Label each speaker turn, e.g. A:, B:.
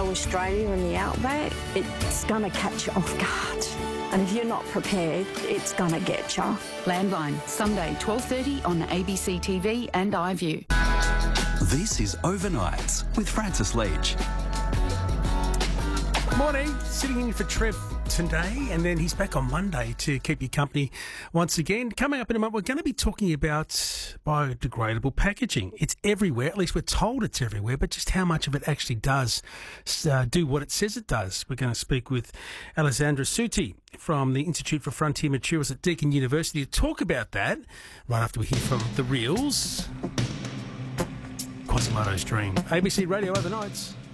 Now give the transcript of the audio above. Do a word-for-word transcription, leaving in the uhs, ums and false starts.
A: to Australia and the outback, it's going to catch you off guard. And if you're not prepared, it's going to get you.
B: Landline, Sunday, twelve thirty on A B C T V and iView.
C: This is Overnights with Francis Leach.
D: Morning, sitting in for Trev today, and then he's back on Monday to keep you company once again. Coming up in a moment, we're going to be talking about biodegradable packaging. It's everywhere, at least we're told it's everywhere, but just how much of it actually does uh, do what it says it does. We're going to speak with Alessandra Suti from the Institute for Frontier Materials at Deakin University to talk about that right after we hear from The Reals. Quasimodo's Dream. A B C Radio Overnights.